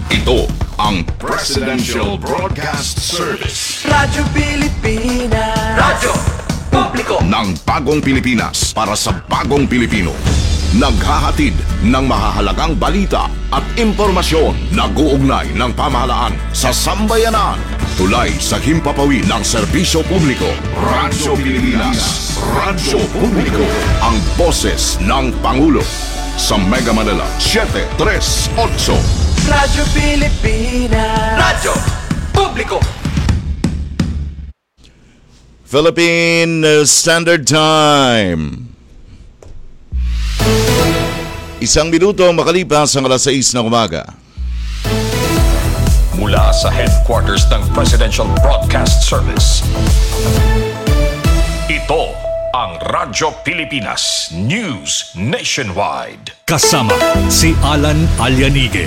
Ito ang Presidential Broadcast Service. Radyo Pilipinas. Radyo Publiko ng bagong Pilipinas para sa bagong Pilipino. Naghahatid ng mahahalagang balita at impormasyon na guugnay ng pamahalaan sa sambayanan. Tulay sa himpapawid ng serbisyo publiko. Radyo Pilipinas. Radyo Publiko. Ang boses ng Pangulo. Sa Mega Manila, 738. Radyo Pilipinas. Radyo Publiko. Philippine Standard Time. 1 minuto makalipas ang alas 6 ng umaga. Mula sa headquarters ng Presidential Broadcast Service, ito ang Radyo Pilipinas News Nationwide. Kasama si Alan Alianige.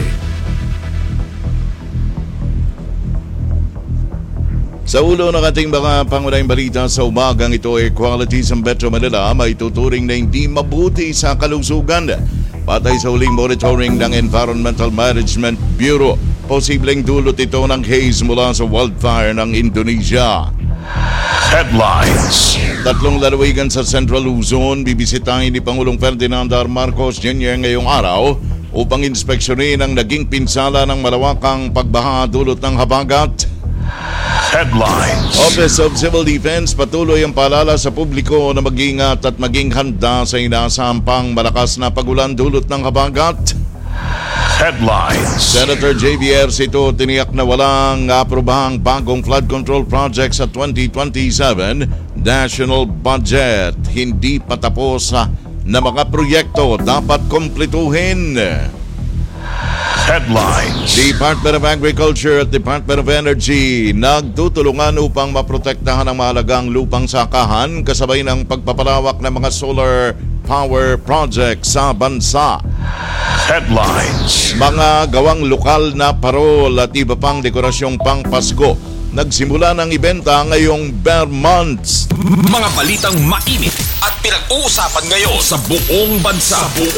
Sa ulo ng ating mga pangunahing balita sa umagang ito, equality sa Metro Manila may tuturing na hindi mabuti sa kalusugan. Patay sa huling monitoring ng Environmental Management Bureau, posibleng dulot ito ng haze mula sa wildfire ng Indonesia. Headlines. 3 lalawigan sa Central Luzon bibisitahin ni Pangulong Ferdinand R. Marcos Jr. ngayong araw upang inspeksyonin ang naging pinsala ng malawakang pagbaha dulot ng habagat. Headlines. Office of Civil Defense patuloy ang paalala sa publiko na mag-ingat at maging handa sa inaasampang malakas na pagulan dulot ng habagat. Headlines. Senator JVR Sito tiniyak na walang aprobahang bagong flood control project sa 2027 national budget. Hindi patapos na mga proyekto dapat kumpletuhin. Headlines. Department of Agriculture at Department of Energy nagtutulungan upang maprotektahan ang mahalagang lupang sakahan kasabay ng pagpapalawak ng mga solar power project sa bansa. Headlines. Mga gawang lokal na parol at iba pang dekorasyong pang Pasko nagsimula ng ibenta ngayong Bear Months. Mga balitang mainit at pinag-uusapan ngayon sa buong bansa.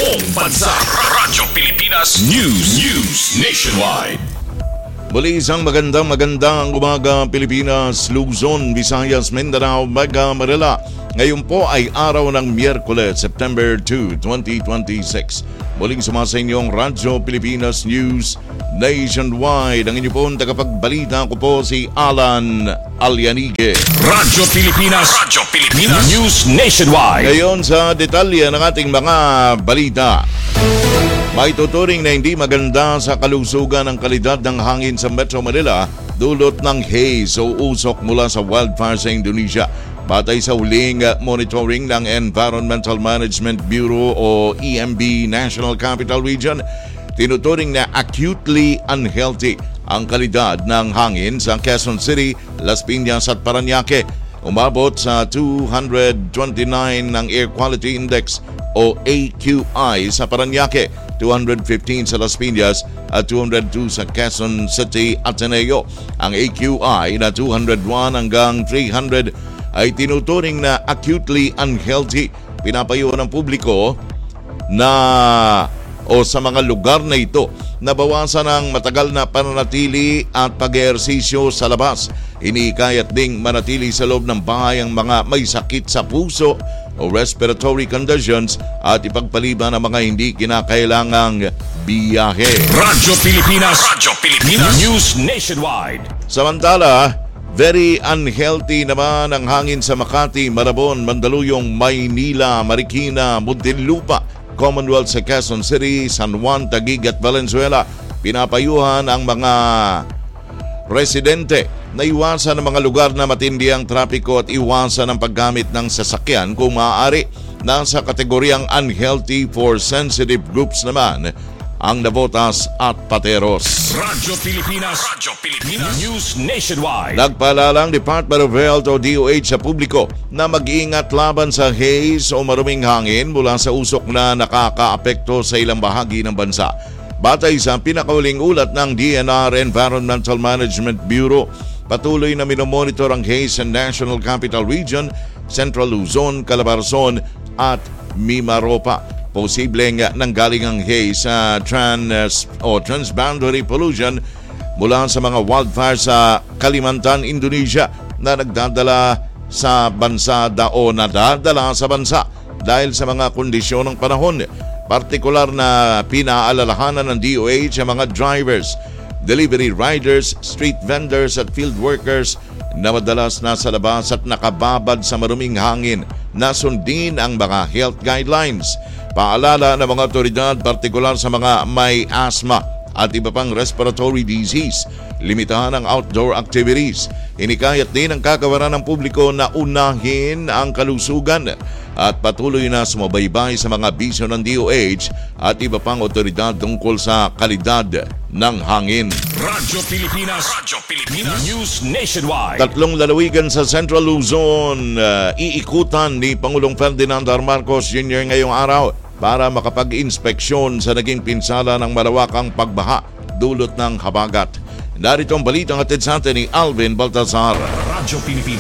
Radyo Pilipinas News Nationwide. Muli isang magandang umaga Pilipinas, Luzon, Visayas, Mindanao, Mega Manila. Ngayon po ay araw ng Miyerkules, September 2, 2026. Muling sumasa inyong Radyo Pilipinas News Nationwide. Ang inyo pong tagapagbalita ko po si Alan Alianige. Radyo Pilipinas News Nationwide. Ngayon sa detalye ng ating mga balita. May tuturing na hindi maganda sa kalusugan ang kalidad ng hangin sa Metro Manila dulot ng haze o usok mula sa wildfire sa Indonesia. Batay sa huling monitoring ng Environmental Management Bureau o EMB National Capital Region, tinuturing na acutely unhealthy ang kalidad ng hangin sa Quezon City, Las Piñas at Parañaque. Umabot sa 229 ng Air Quality Index o AQI sa Parañaque, 215 sa Las Piñas at 202 sa Quezon City, Ateneo. Ang AQI na 201 hanggang 300 ay tinuturing na acutely unhealthy. Pinapayuhan ng publiko na sa mga lugar na ito nabawasan ang matagal na pananatili at pag-ehersisyo sa labas. Iniikayat ding manatili sa loob ng bahay ang mga may sakit sa puso o respiratory conditions at ipagpaliban ang mga hindi kinakailangang biyahe. Radyo Pilipinas News Nationwide. Samantala, very unhealthy naman ang hangin sa Makati, Malabon, Mandaluyong, Maynila, Marikina, Muntinlupa, Commonwealth sa Quezon City, San Juan, Taguig at Valenzuela. Pinapayuhan ang mga residente na iwasan ang mga lugar na matindi ang trapiko at iwasan ang paggamit ng sasakyan kung maaari. Nasa kategoryang unhealthy for sensitive groups naman ang Navotas at Pateros. Radyo Pilipinas News Nationwide. Nagpaalala ang Department of Health o DOH sa publiko na mag-iingat laban sa haze o maruming hangin mula sa usok na nakakaapekto sa ilang bahagi ng bansa. Batay sa pinakauling ulat ng DNR Environmental Management Bureau, patuloy na minomonitor ang haze sa National Capital Region, Central Luzon, Calabarzon at Mimaropa. posibleng nanggaling ang haze sa transboundary pollution mula sa mga wildfire sa Kalimantan, Indonesia na nagdadala sa bansa o nadadala sa bansa dahil sa mga kondisyon ng panahon. Partikular na pinaalalahanan ng DOH ang mga drivers, delivery riders, street vendors at field workers na madalas nasa labas at nakababad sa maruming hangin na sundin ang mga health guidelines. Paalala ng mga otoridad, partikular sa mga may asthma at iba pang respiratory disease, limitahan ang outdoor activities. Inikayat din ang kakawaran ng publiko na unahin ang kalusugan at patuloy na sumabaybay sa mga bisyo ng DOH at iba pang otoridad tungkol sa kalidad ng hangin. Radyo Pilipinas News Nationwide. Tatlong lalawigan sa Central Luzon iikutan ni Pangulong Ferdinand R. Marcos Jr. ngayong araw para makapag-inspeksyon sa naging pinsala ng malawakang pagbaha dulot ng habagat. Narito ang balitang hatid sa atin ni Alvin Baltazar. Radyo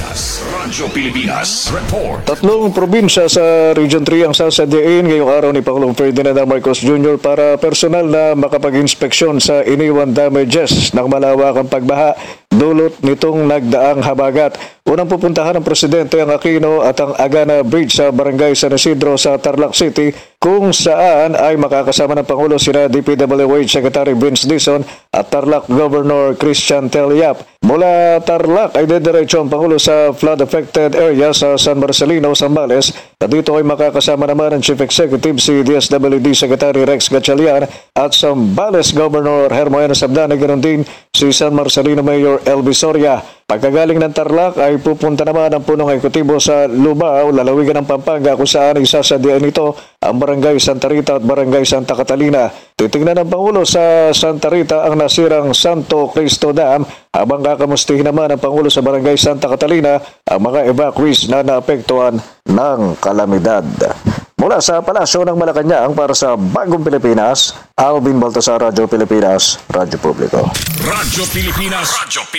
Pilipinas Report. Tatlong probinsya sa Region 3 ang sasadyain ngayong araw ni Pangulong Ferdinand R. Marcos Jr. para personal na makapag-inspeksyon sa iniwan damages ng malawakang pagbaha dulot nitong nagdaang habagat. Unang pupuntahan ng Presidente ang Aquino at ang Agana Bridge sa Barangay San Isidro sa Tarlac City kung saan ay makakasama ng Pangulo sina DPWH Secretary Vince Dizon at Tarlac Governor Christian Teliap. Mula Tarlac ay dediretso ang Pangulo sa flood-affected area sa San Marcelino, Zambales. At dito ay makakasama naman ang Chief Executive si DSWD Secretary Rex Gatchalian at Zambales Governor Hermoeno Sabdana, ganoon din si San Marcelino Mayor Elvis Soria. Pagkagaling ng Tarlac ay pupunta naman ang punong ekutibo sa Lubao, lalawigan ng Pampanga kung saan isasadyain nito ang Barangay Santa Rita at Barangay Santa Catalina. Titingnan ng Pangulo sa Santa Rita ang nasirang Santo Cristo Dam habang kakamustihin naman ang Pangulo sa Barangay Santa Catalina ang mga evacuees na naapektuhan ng kalamidad. Mula sa Palasyo ng Malacanang para sa Bagong Pilipinas, Alvin Baltasar, Radyo Pilipinas, Radyo Publiko. Radyo Pilipinas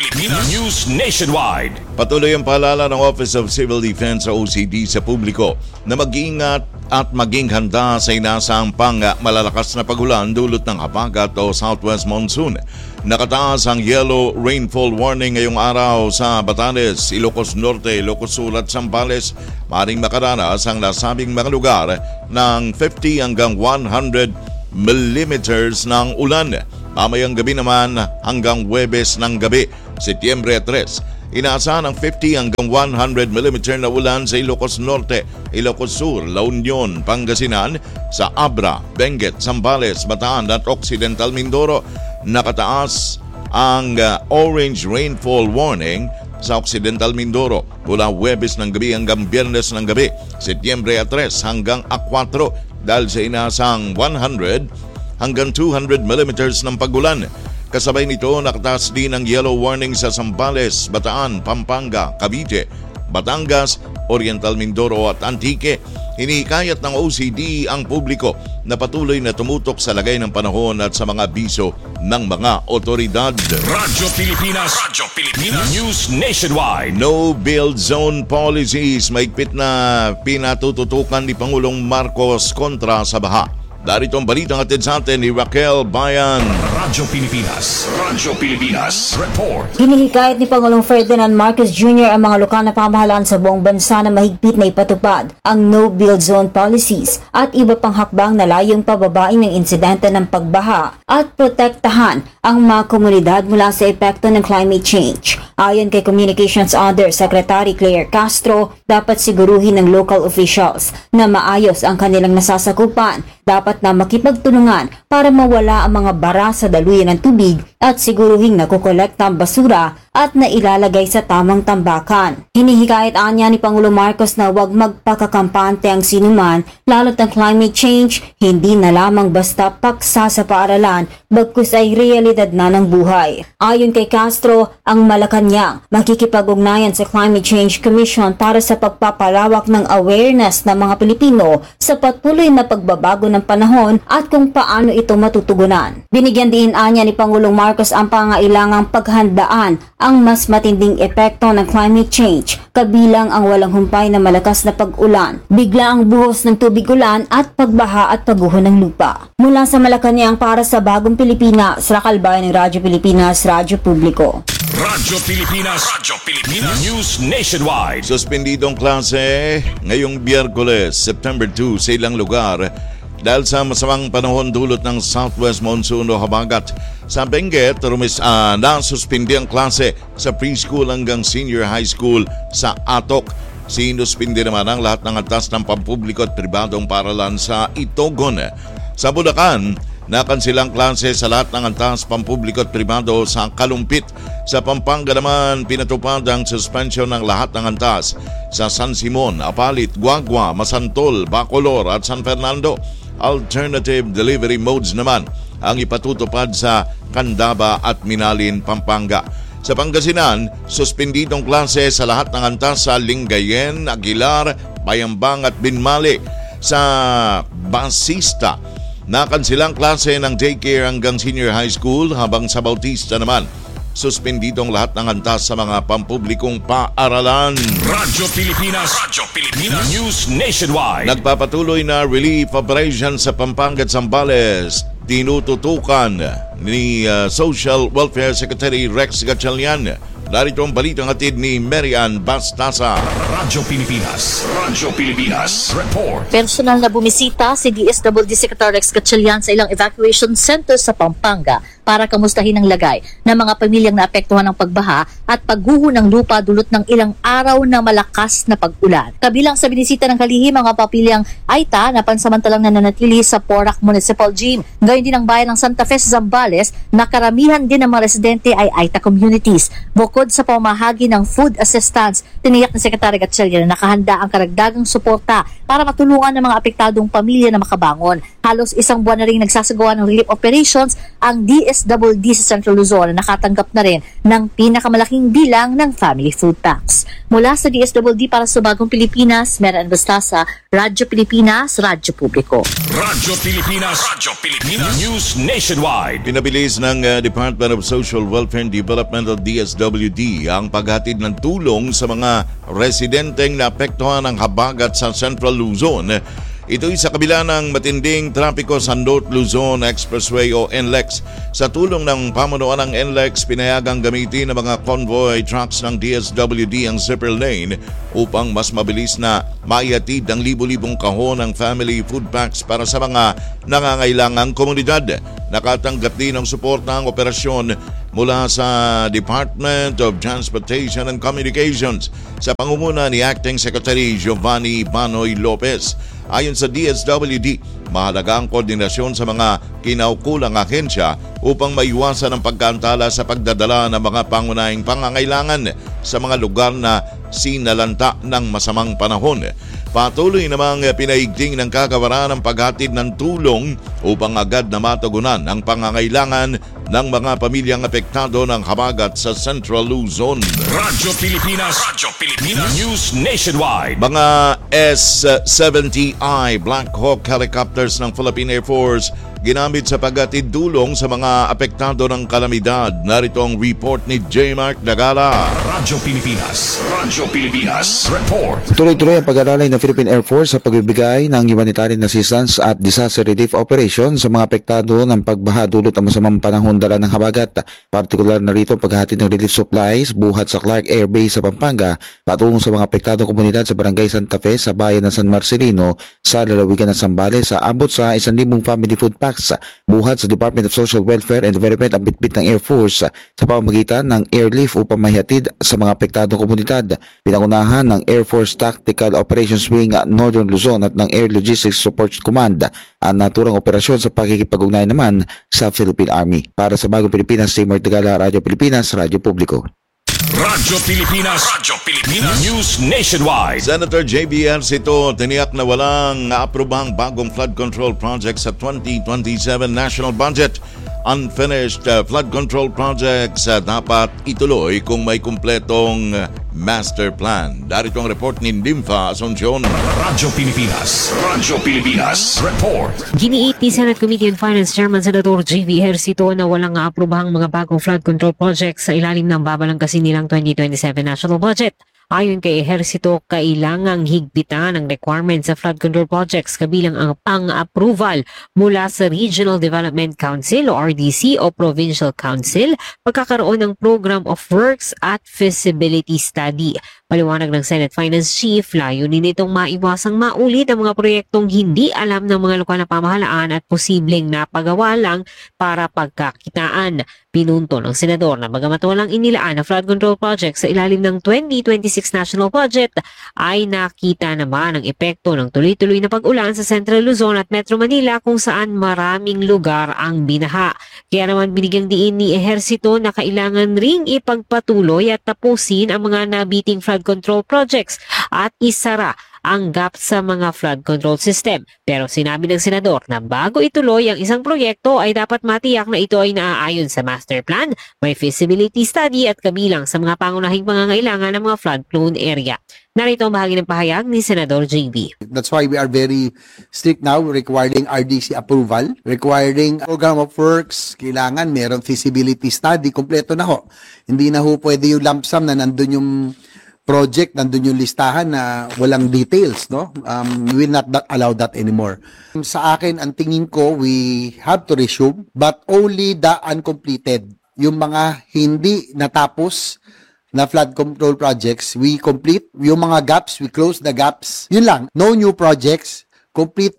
News Nationwide. Patuloy ang paalala ng Office of Civil Defense sa OCD sa publiko na mag-iingat at maging handa sa inaasahang malalakas na pagulan dulot ng habagat o southwest monsoon. Nakataas ang yellow rainfall warning ngayong araw sa Batanes, Ilocos Norte, Ilocos Sur at Zambales. Maring makaranas ang nasabing mga lugar ng 50 hanggang 100 millimeters ng ulan. Mamayang gabi naman hanggang Huwebes ng gabi, Setyembre 3. Inaasahan ang 50 hanggang 100 mm na ulan sa Ilocos Norte, Ilocos Sur, La Union, Pangasinan, sa Abra, Benguet, Zambales, Bataan at Occidental Mindoro. Nakataas ang orange rainfall warning sa Occidental Mindoro mula Huwebes ng gabi hanggang Biyernes ng gabi, Setyembre 3 hanggang 4 dahil sa inaasahang 100 hanggang 200 mm ng pagulan. Kasabay nito, nakataas din ang yellow warning sa Zambales, Bataan, Pampanga, Cavite, Batangas, Oriental Mindoro at Antique. Hinihikayat ng OCD ang publiko na patuloy na tumutok sa lagay ng panahon at sa mga biso ng mga otoridad. Radyo Pilipinas News Nationwide. No-build zone policies, maigpit na pinatututukan ni Pangulong Marcos kontra sa baha. Darito ang balitang atid sa atin ni Raquel Bayan. Radyo Pilipinas Report. Hinihikayat ni Pangulong Ferdinand Marcos Jr. ang mga lokal na pamahalaan sa buong bansa na mahigpit na ipatupad ang no-build zone policies at iba pang hakbang na layong pababain ng insidente ng pagbaha at protektahan ang mga komunidad mula sa epekto ng climate change. Ayon kay Communications Under Secretary Claire Castro, dapat siguruhin ng local officials na maayos ang kanilang nasasakupan. Dapat na makipagtulungan para mawala ang mga bara sa daluyan ng tubig at siguruhing nakukolekta ang basura at nailalagay sa tamang tambakan. Hinihikayat anya ni Pangulong Marcos na huwag magpakakampante ang sinuman, lalo't ang climate change hindi na lamang basta paksa sa paaralan, bagkus ay realidad na ng buhay. Ayon kay Castro, ang Malacanang makikipag-ugnayan sa Climate Change Commission para sa pagpapalawak ng awareness ng mga Pilipino sa patuloy na pagbabago ng panahon at kung paano ito matutugunan. Binigyan din anya ni Pangulong Marcos Marcos ang pangailangang paghandaan ang mas matinding epekto ng climate change, kabilang ang walang humpay na malakas na pag-ulan, biglaang buhos ng tubig ulan at pagbaha at pagguho ng lupa. Mula sa Malacanang para sa Bagong Pilipinas, Rakalbayan ng Radyo Pilipinas, Radyo Publiko. Radyo Pilipinas News Nationwide. Suspendidong klase ngayong Biyerkules, September 2 sa ilang lugar dahil sa masamang panahon dulot ng Southwest Monsoon o habagat. Sa Benguet, nasuspindi ang klase sa preschool hanggang senior high school sa Atok. Sinuspindi naman ang lahat ng antas ng pampubliko at pribadong paaralan sa Itogon. Sa Bulacan, nakansilang klase sa lahat ng antas pampubliko at pribado sa Kalumpit. Sa Pampanga naman, pinatupad ang suspension ng lahat ng antas sa San Simon, Apalit, Guagua, Masantol, Bacolor at San Fernando. Alternative delivery modes naman ang ipatutupad sa Candaba at Minalin, Pampanga. Sa Pangasinan, suspendidong klase sa lahat ng antas sa Lingayen, Aguilar, Bayambang at Binmali. Sa Basista, nakansilang klase ng daycare hanggang senior high school, habang sa Bautista naman, suspendidong lahat ng antas sa mga pampublikong paaralan. Radyo Pilipinas News Nationwide. Nagpapatuloy na relief operation sa Pampanga at Zambales. Tinututukan ni Social Welfare Secretary Rex Gatchalian. Narito ang balitang hatid ni Marian Bastasa. Radyo Pilipinas Report. Personal na bumisita si DSWD Secretary Rex Gatchalian sa ilang evacuation center sa Pampanga para kamustahin ang lagay ng mga pamilyang naapektuhan ng pagbaha at pagguho ng lupa dulot ng ilang araw na malakas na pag-ulan. Kabilang sa binisita ng kalihim mga pamilyang Aita na pansamantalang nananatili sa Porac Municipal Gym. Gayon din ang bayan ng Santa Fe sa Zambales na karamihan din ng mga residente ay Aita communities. Bukod sa pamahagi ng food assistance, tiniyak ni Secretary Gatchalian na nakahanda ang karagdagang suporta para matulungan ng mga apektadong pamilya na makabangon. Halos isang buwan na rin nagsasagawa ng relief operations ang DSWD sa Central Luzon na nakatanggap na rin ng pinakamalaking bilang ng family food packs. Mula sa DSWD para sa Bagong Pilipinas, Marian Bastasa, Radyo Pilipinas, Radyo Publiko. Radyo Pilipinas News Nationwide. Pinabilis ng Department of Social Welfare and Development o DSWD ang paghatid ng tulong sa mga residenteng naapektuhan ng habagat sa Central Luzon. Ito'y sa kabila ng matinding trapiko sa North Luzon Expressway o NLEX. Sa tulong ng pamunuan ng NLEX, pinayagang gamitin ng mga convoy trucks ng DSWD ang zipper lane upang mas mabilis na maihatid ang libo-libong kahon ng family food packs para sa mga nangangailangang komunidad. Nakatanggap din ng suporta ang operasyon mula sa Department of Transportation and Communications sa pangunguna ni Acting Secretary Giovanni Banoy Lopez. Ayon sa DSWD, mahalaga ang koordinasyon sa mga kinaukulang ahensya upang maiwasan ang pagkaantala sa pagdadala ng mga pangunahing pangangailangan sa mga lugar na sinalanta ng masamang panahon. Patuloy namang pinaigting ng kagawaran ang paghatid ng tulong upang agad na matugunan ang pangangailangan ng mga pamilyang apektado ng habagat sa Central Luzon. Radyo Pilipinas News Nationwide. Mga S-70I Black Hawk helicopters ng Philippine Air Force ginamit sa paghatid tulong sa mga apektado ng kalamidad. Narito ang report ni J. Mark Dagala. Radyo Pilipinas Report. Tuloy-tuloy ang pag-alalay ng Philippine Air Force sa pagbibigay ng humanitarian assistance at disaster relief operation sa mga apektado ng pagbaha dulot ng masamang panahon dala ng habagat. Partikular na rito ang paghahatid ng relief supplies buhat sa Clark Air Base sa Pampanga patungong sa mga apektadong komunidad sa Barangay Santa Fe sa bayan ng San Marcelino sa lalawigan ng Zambales sa abot sa 1,000 family food packs. Buhat sa Department of Social Welfare and Development ang bitbit ng Air Force sa pamamagitan ng airlift upang mahihatid sa mga apektadong komunidad. Pinangunahan ng Air Force Tactical Operations Wing Northern Luzon at ng Air Logistics Support Command ang naturang operasyon sa pakikipag-ugnayan naman sa Philippine Army. Para sa Bagong Pilipinas, J. Mark Dagala, Radyo Pilipinas, Radyo Publiko. Radyo Pilipinas News Nationwide. Senator J.B.R. Sito tiniyak na walang naaprobahang bagong flood control project sa 2027 national budget. unfinished flood control projects dapat ituloy kung may kumpletong master plan. Darito ang report ni Dimfa Asuncion. Radyo Pilipinas. Radyo Pilipinas. Report. Giniit ni Senate Committee on Finance Chairman Senator J.V. Ejercito na walang aaprobahang mga bagong flood control projects sa ilalim ng babalangkasin nilang 2027 national budget. Ayon kay Ejercito, kailangang higpitan ang requirements sa flood control projects kabilang ang approval mula sa Regional Development Council o RDC o Provincial Council, pagkakaroon ng Program of Works at Feasibility Study. Paliwanag ng Senate Finance Chief, layunin nitong maiwasang maulit ang mga proyektong hindi alam ng mga lokal na pamahalaan at posibleng napagawa lang para pagkakitaan. Pinunto ng senador na bagamat walang inilaan na flood control project sa ilalim ng 2026 national budget, ay nakita naman ang epekto ng tuloy-tuloy na pag-ulan sa Central Luzon at Metro Manila kung saan maraming lugar ang binaha. Kaya naman binigyang diin ni Ejercito na kailangan ring ipagpatuloy at tapusin ang mga nabiting flood control projects at isara ang gap sa mga flood control system. Pero sinabi ng senador na bago ituloy ang isang proyekto ay dapat matiyak na ito ay naaayon sa master plan, may feasibility study at kabilang sa mga pangunahing pangangailangan ng mga flood-prone area. Narito ang bahagi ng pahayag ni Senador JB. That's why we are very strict now requiring RDC approval, requiring program of works, kailangan merong feasibility study, kompleto na ho. Hindi na ho pwede yung lump sum na nandun yung project, nandun yung listahan na walang details, no? We will not allow that anymore. Sa akin, ang tingin ko, we have to resume, but only the uncompleted. Yung mga hindi natapos na flood control projects, we complete. Yung mga gaps, we close the gaps. Yun lang, no new projects. Complete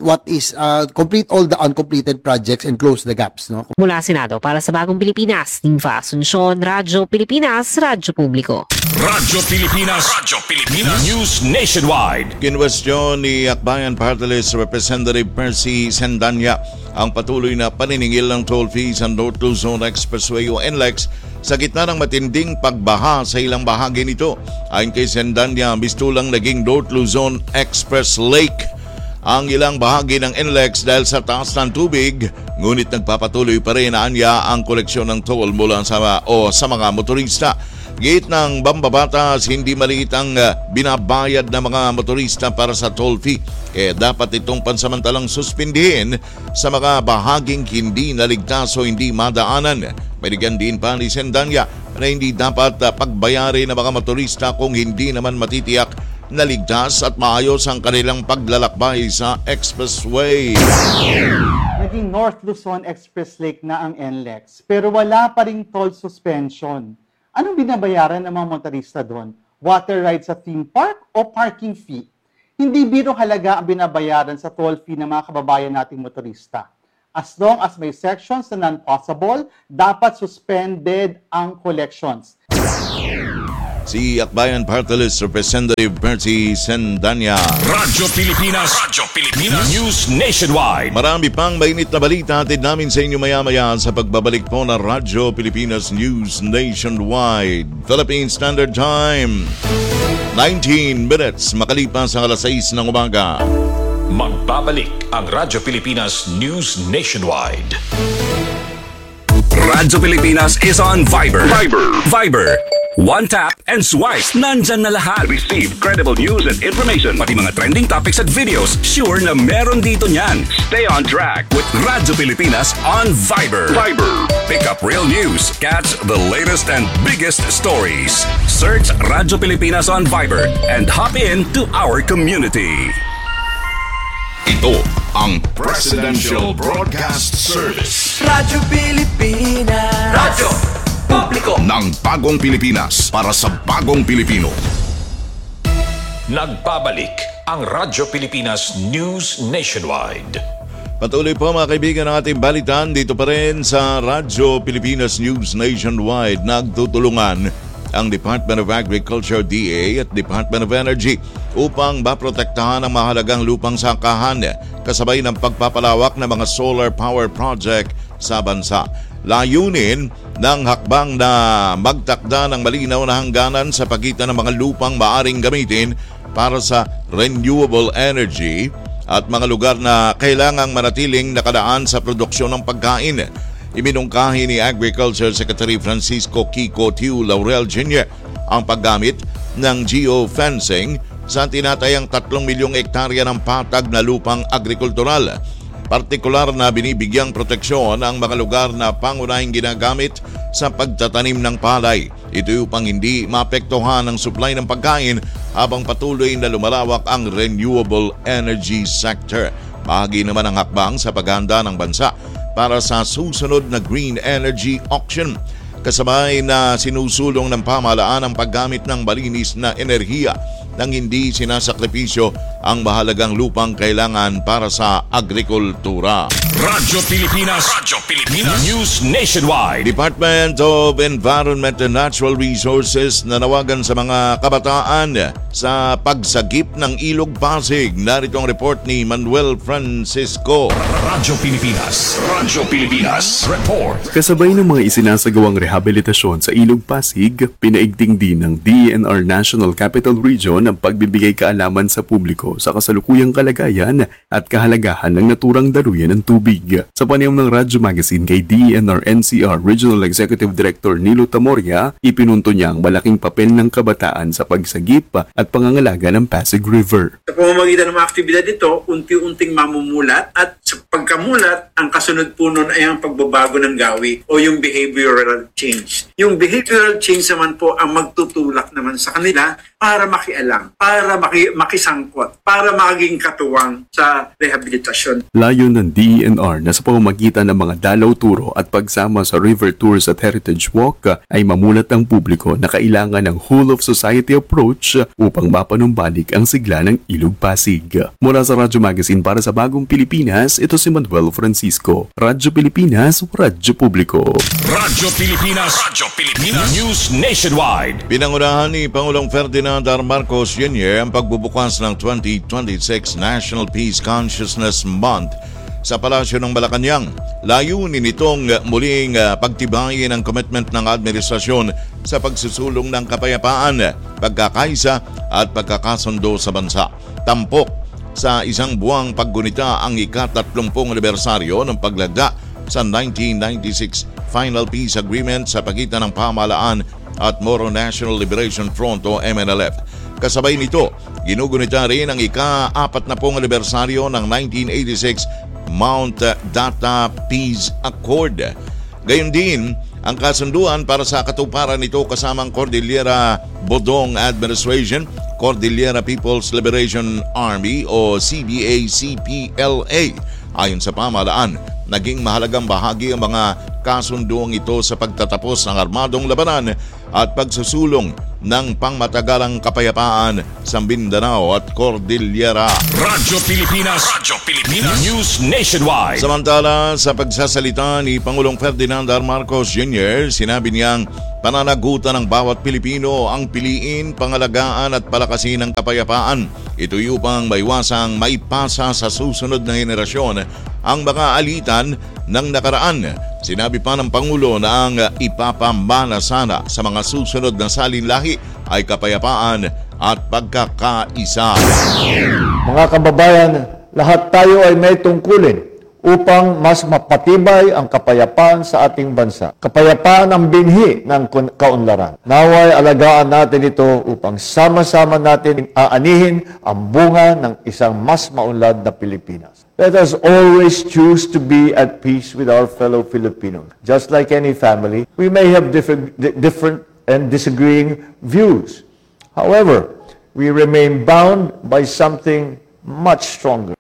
all the uncompleted projects and close the gaps, no? Mula Senado para sa Bagong Pilipinas, Dimfa Asuncion, Radyo Pilipinas, Radyo Publiko. Radyo Pilipinas. Radyo Pilipinas. News Nationwide. Kinwestiyon ni Akbayan Party List Representative Percy Sendanya ang patuloy na paniningil ng toll fees sa North Luzon Expressway o NLEX sa gitna ng matinding pagbaha sa ilang bahagi nito. Ayon kay Sendanya, mistulang naging North Luzon Express Lake ang ilang bahagi ng NLEX dahil sa taas ng tubig, ngunit nagpapatuloy pa rin na anya ang koleksyon ng toll mula sa mga motorista. Gate ng Bambabatas, hindi maliit ang binabayad ng mga motorista para sa toll fee. Kaya dapat itong pansamantalang suspindihin sa mga bahaging hindi naligtas o hindi madaanan. Binigyan din pa ni Sendanya na hindi dapat pagbayari ng mga motorista kung hindi naman matitiyak na ligtas at maayos ang kanilang paglalakbay sa expressway. Naging North Luzon Express Lake na ang NLEX pero wala pa ring toll suspension. Anong binabayaran ng mga motorista doon? Water ride sa theme park o parking fee? Hindi biro halaga ang binabayaran sa toll fee ng mga kababayan nating motorista. As long as may sections na non-possible, dapat suspended ang collections. Si Akbayan Party List Representative Percy Sendanya. Radyo Pilipinas. Radyo Pilipinas. News Nationwide. Marami pang mainit na balita atid namin sa inyo maya-maya sa pagbabalik po ng Radyo Pilipinas News Nationwide. Philippine Standard Time, 19 minutes makalipas ang alas 6 ng umaga. Magbabalik ang Radyo Pilipinas News Nationwide. Radyo Pilipinas is on Viber. Viber. One tap and swipe. Nandyan na lahat. Receive credible news and information. Pati mga trending topics at videos. Sure na meron dito niyan. Stay on track with Radyo Pilipinas on Viber. Pick up real news. Catch the latest and biggest stories. Search Radyo Pilipinas on Viber and hop in to our community. Ito ang Presidential Broadcast Service. Radyo Pilipinas. Radyo Publiko ng Bagong Pilipinas para sa Bagong Pilipino. Nagbabalik ang Radyo Pilipinas News Nationwide. Patuloy po mga kaibigan ang ating balitan dito pa rin sa Radyo Pilipinas News Nationwide. Nagtutulungan ang Department of Agriculture DA at Department of Energy upang maprotektahan ang mahalagang lupang sakahan kasabay ng pagpapalawak ng mga solar power project sa bansa. Layunin ng hakbang na magtakda ng malinaw na hangganan sa pagitan ng mga lupang maaring gamitin para sa renewable energy at mga lugar na kailangang manatiling nakadaan sa produksyon ng pagkain. Iminungkahi ni Agriculture Secretary Francisco Kiko Tiu Laurel Jr. ang paggamit ng geofencing sa tinatayang 3 milyong ektarya ng patag na lupang agrikultural. Partikular na binibigyang proteksyon ang mga lugar na pangunahing ginagamit sa pagtatanim ng palay. Ito upang hindi maapektuhan ang supply ng pagkain habang patuloy na lumalawak ang renewable energy sector. Bahagi naman ang hakbang sa paghahanda ng bansa para sa susunod na green energy auction. Kasabay na sinusulong ng pamahalaan ang paggamit ng malinis na enerhiya nang hindi sinasakripisyo ang mahalagang lupang kailangan para sa agrikultura. Radyo Pilipinas. News Nationwide. Department of Environment and Natural Resources nanawagan sa mga kabataan sa pagsagip ng Ilog Pasig. Narito ang report ni Manuel Francisco. Radyo Pilipinas. Report. Kasabay ng mga isinasagawang rehabilitasyon sa Ilog Pasig, pinaigting din ng DENR National Capital Region ang pagbibigay kaalaman sa publiko sa kasalukuyang kalagayan at kahalagahan ng naturang daluyan ng tubig. Sa panayam ng Radyo Magazine kay DENR NCR Regional Executive Director Nilo Tamoria, ipinunto niya ang malaking papel ng kabataan sa pagsagip at pangangalaga ng Pasig River. Sa pamamagitan ng mga aktibidad ito, unti-unting mamumulat at sa pagkamulat, ang kasunod po nun ay ang pagbabago ng gawi o yung behavioral change. Yung behavioral change naman po ang magtutulak naman sa kanila para makialam, para makisangkot, para maging katuwang sa rehabilitasyon. Layon ng DENR na sa pamamagitan ng mga dalaw turo at pagsama sa river tours at heritage walk ay mamulat ang publiko na kailangan ng whole of society approach upang mapanumbalik ang sigla ng Ilog Pasig. Mula sa Radyo Magazine para sa Bagong Pilipinas, ito si Manuel Francisco. Radyo Pilipinas, Radyo Publiko. Radyo Pilipinas. News Nationwide. Pinangunahan ni Pangulong Ferdinand R. Marcos Jr. ang pagbubukas ng 2026 National Peace Consciousness Month sa Palasyo ng Malacanang. Layunin nitong muling pagtibayin ang commitment ng administrasyon sa pagsusulong ng kapayapaan, pagkakaisa at pagkakasundo sa bansa. Tampok sa isang buwang paggunita ang ika-30 anibersaryo ng paglagda sa 1996 Final Peace Agreement sa pagitan ng pamahalaan at Moro National Liberation Front o MNLF. Kasabay nito, ginugunita rin ang ika-40 anibersaryo ng 1986 Mount Data Peace Accord. Gayon din, ang kasunduan para sa katuparan nito kasamang Cordillera Bodong Administration, Cordillera People's Liberation Army o CBA-CPLA. Ayon sa pamahalaan, naging mahalagang bahagi ang mga kasunduang ito sa pagtatapos ng armadong labanan at pagsusulong ng pangmatagalang kapayapaan sa Mindanao at Cordillera. Radyo Pilipinas. News Nationwide. Samantala, sa pagsasalita ni Pangulong Ferdinand R. Marcos Jr., sinabi niyang pananagutan ng bawat Pilipino ang piliin, pangalagaan at palakasin ng kapayapaan. Ito upang maiwasang maipasa sa susunod na henerasyon ang mga alitan ng nakaraan. Sinabi pa ng Pangulo na ang ipapamana sana sa mga susunod na salinlahi ay kapayapaan at pagkakaisa. Mga kababayan, lahat tayo ay may tungkulin upang mas mapatibay ang kapayapaan sa ating bansa. Kapayapaan ang binhi ng kaunlaran. Naway alagaan natin ito upang sama-sama natin aanihin ang bunga ng isang mas maunlad na Pilipinas. Let us always choose to be at peace with our fellow Filipinos. Just like any family, we may have different and disagreeing views. However, we remain bound by something much stronger.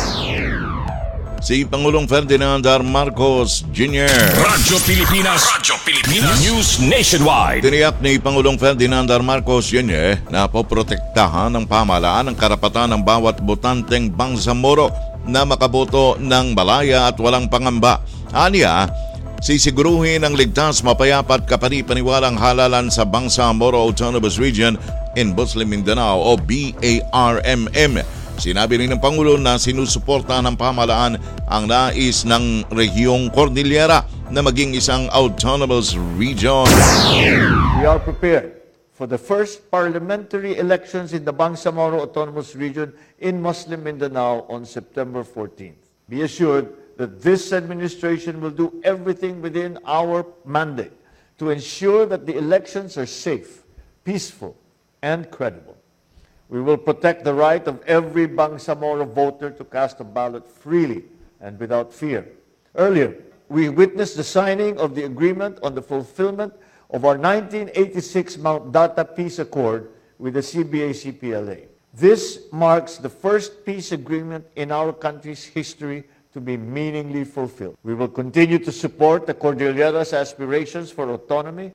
Si Pangulong Ferdinand R. Marcos Jr. Radyo Pilipinas. News Nationwide. Tiniyak ni Pangulong Ferdinand R. Marcos Jr. na poprotektahan ng pamahalaan ang karapatan ng bawat botanteng Bangsamoro na makaboto ng malaya at walang pangamba. Aniya, sisiguruhin ang ligtas, mapayapa at kapani-paniwalang halalan sa Bangsamoro Autonomous Region in Muslim Mindanao o BARMM. Sinabi rin ng Pangulo na sinusuportahan ng pamahalaan ang nais ng rehiyong Cordillera na maging isang autonomous region. We are prepared for the first parliamentary elections in the Bangsamoro Autonomous Region in Muslim Mindanao on September 14th. Be assured that this administration will do everything within our mandate to ensure that the elections are safe, peaceful, and credible. We will protect the right of every Bangsamoro voter to cast a ballot freely and without fear. Earlier, we witnessed the signing of the agreement on the fulfillment of our 1986 Mount Data Peace Accord with the CBA-CPLA. This marks the first peace agreement in our country's history to be meaningfully fulfilled. We will continue to support the Cordillera's aspirations for autonomy.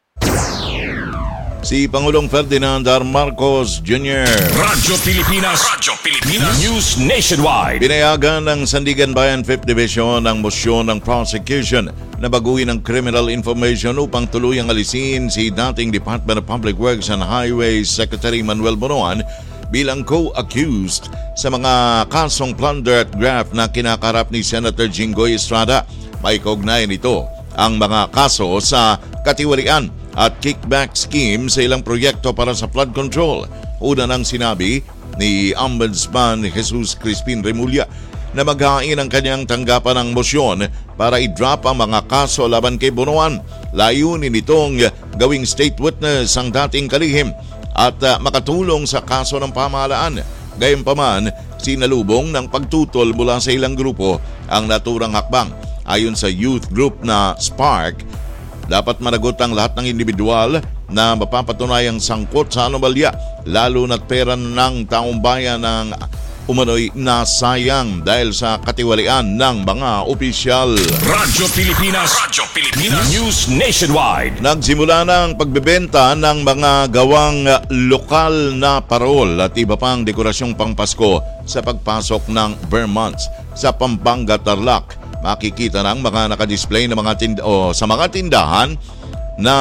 Si Pangulong Ferdinand R. Marcos Jr. Radyo Pilipinas. Radyo Pilipinas. News Nationwide. Pinayagan ng Sandigan Bayan 5th Division ang mosyon ng prosecution na baguhin ang criminal information upang tuluyang alisin si dating Department of Public Works and Highways Secretary Manuel Bonoan bilang co-accused sa mga kasong plunder at graft na kinakarap ni Senator Jinggoy Estrada. May kaugnayan nito ang mga kaso sa katiwalian at kickback scheme sa ilang proyekto para sa flood control. Una nang sinabi ni Ombudsman Jesus Crispin Remulla na maghain ang kanyang tanggapan ng mosyon para i-drop ang mga kaso laban kay Bonoan. Layunin nitong gawing state witness ang dating kalihim at makatulong sa kaso ng pamahalaan. Gayunpaman, sinalubong ng pagtutol mula sa ilang grupo ang naturang hakbang. Ayon sa youth group na Spark, dapat managot ang lahat ng individual na mapapatunayang sangkot sa anomalya, lalo na't pera ng taong bayan ng umano'y nasayang dahil sa katiwalian ng mga opisyal. Radyo Pilipinas. Radyo Pilipinas. News Nationwide. Nagsimula ng pagbebenta ng mga gawang lokal na parol at iba pang dekorasyong pangpasko sa pagpasok ng Vermont sa Pampanga, Tarlac. Makikita ng mga nakadisplay na sa mga tindahan na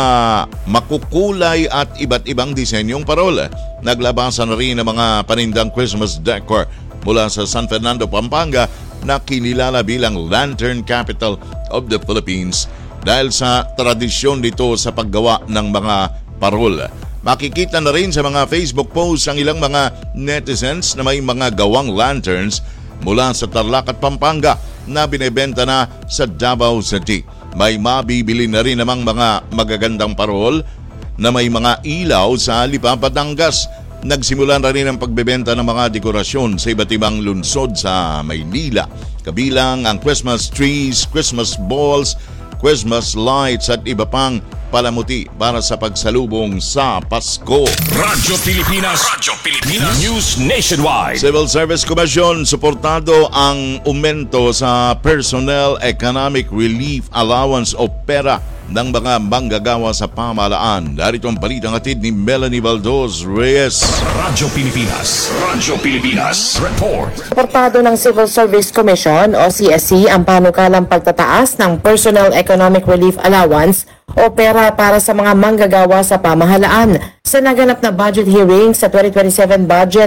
makukulay at iba't ibang disenyong parol. Naglabasan na rin ang mga panindang Christmas decor mula sa San Fernando, Pampanga na kinilala bilang Lantern Capital of the Philippines dahil sa tradisyon dito sa paggawa ng mga parol. Makikita na rin sa mga Facebook posts ang ilang mga netizens na may mga gawang lanterns mula sa Tarlac at Pampanga na binebenta na sa Davao City. May mabibili na rin namang mga magagandang parol na may mga ilaw sa Lipa, Batangas. Nagsimula na rin ang pagbebenta ng mga dekorasyon sa iba't ibang lungsod sa Maynila. Kabilang ang Christmas trees, Christmas balls, Christmas lights at iba pang palamuti para sa pagsalubong sa Pasko. Radyo Pilipinas. Radyo Pilipinas. News Nationwide. Civil Service Commission suportado ang aumento sa Personnel Economic Relief Allowance o PERA ng mga manggagawa sa pamahalaan. Darito ang balitang hatid ni Melanie Baldos Reyes. Radyo Pilipinas. Radyo Pilipinas. Report. Suportado ng Civil Service Commission o CSC ang panukalang pagtataas ng Personal Economic Relief Allowance o pera para sa mga manggagawa sa pamahalaan. Sa naganap na budget hearing sa 2027 budget